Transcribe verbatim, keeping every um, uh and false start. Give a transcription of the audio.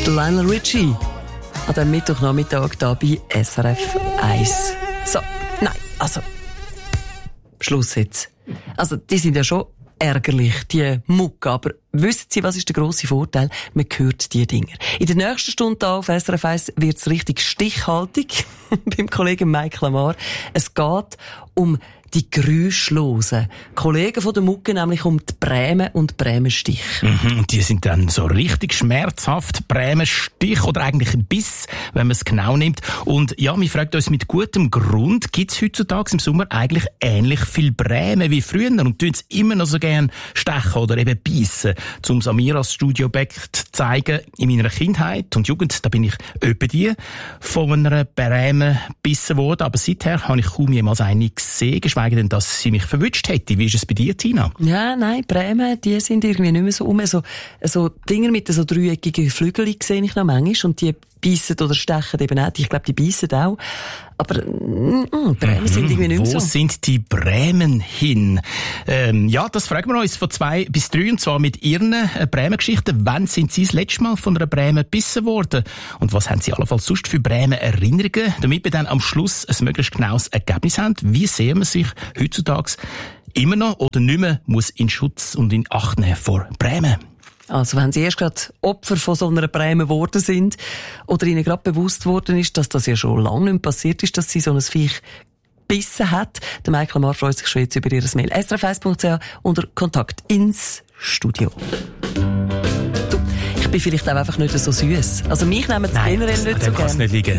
Lionel Richie an diesem Mittwochnachmittag hier bei S R F eins. So, nein, also, Schluss jetzt. Also, die sind ja schon ärgerlich, die Mucke, aber wissen Sie, was ist der grosse Vorteil? Man hört diese Dinger. In der nächsten Stunde auf S R F eins wird es richtig stichhaltig beim Kollegen Mike Lamar. Es geht um die geräuschlosen Kollegen von der Mucke, nämlich um die Bremen und Bremenstich. Mhm, und die sind dann so richtig schmerzhaft. Bremenstich oder eigentlich ein Biss, wenn man es genau nimmt. Und ja, wir fragen uns mit gutem Grund, gibt es heutzutage im Sommer eigentlich ähnlich viel Bremen wie früher und tun es immer noch so gern stechen oder eben beißen, um es an mir als Studio-Objekt zu zeigen. In meiner Kindheit und Jugend, da bin ich öppe die von einer Bremen gebissen worden, aber seither habe ich kaum jemals eine gesehen, geschweige denn, dass sie mich verwünscht hätte. Wie ist es bei dir, Tina? Ja, nein, Bremen, die sind irgendwie nicht mehr so um. So, so Dinger mit so dreieckigen Flügeln sehe ich noch manchmal und die beißen oder stechen eben auch. Ich glaube, die beißen auch. Aber mm, Bremen mhm. sind irgendwie nicht mehr so. Wo sind die Bremen hin? Ähm, ja, das fragen wir uns von zwei bis drei, und zwar mit ihren äh, Bremen-Geschichten. Wann sind Sie das letzte Mal von einer Bremen gebissen worden? Und was haben Sie allenfalls sonst für Bremen-Erinnerungen? Damit wir dann am Schluss ein möglichst genaues Ergebnis haben. Wie sehr man sich heutzutage immer noch oder nicht mehr muss in Schutz und in Acht nehmen vor Bremen? Also wenn Sie erst gerade Opfer von so einer Bremen geworden sind oder Ihnen gerade bewusst worden ist, dass das ja schon lange nicht mehr passiert ist, dass Sie so ein Viech gebissen hat, der Mike Lamar freut sich schon jetzt über Ihr Mail. S R F eins Punkt C H unter Kontakt ins Studio. Du, ich bin vielleicht auch einfach nicht so süß. Also mich nehmen Sie generell nicht so gerne. Nicht liegen.